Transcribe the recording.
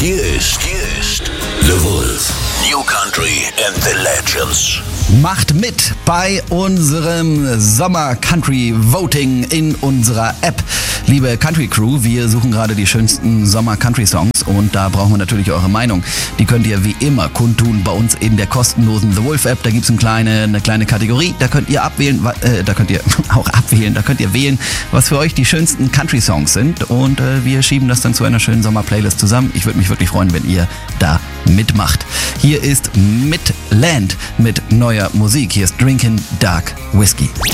Hier ist The Wolf. New Country and the Legends. Macht mit bei unserem Sommer Country Voting in unserer App. Liebe Country Crew, wir suchen gerade die schönsten Sommer Country Songs und da brauchen wir natürlich eure Meinung. Die könnt ihr wie immer kundtun bei uns in der kostenlosen The Wolf App. Da gibt es eine kleine Kategorie, da könnt ihr abwählen, da könnt ihr wählen, was für euch die schönsten Country Songs sind und wir schieben das dann zu einer schönen Sommer Playlist zusammen. Ich würde mich wirklich freuen, wenn ihr da mitmacht. Hier ist Midland mit neuer Musik. Hier ist Drinking Dark Whiskey.